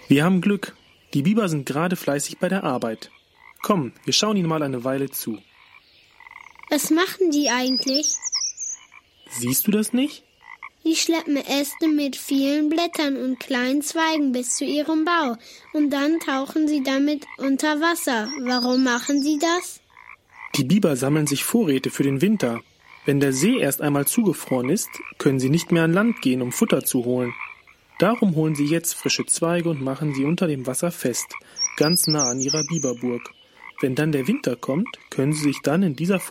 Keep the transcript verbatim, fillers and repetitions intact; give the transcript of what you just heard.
Wir haben Glück. Die Biber sind gerade fleißig bei der Arbeit. Komm, wir schauen ihnen mal eine Weile zu. Was machen die eigentlich? Siehst du das nicht? Die schleppen Äste mit vielen Blättern und kleinen Zweigen bis zu ihrem Bau und dann tauchen sie damit unter Wasser. Warum machen sie das? Die Biber sammeln sich Vorräte für den Winter. Wenn der See erst einmal zugefroren ist, können sie nicht mehr an Land gehen, um Futter zu holen. Darum holen sie jetzt frische Zweige und machen sie unter dem Wasser fest, ganz nah an ihrer Biberburg. Wenn dann der Winter kommt, können sie sich dann in dieser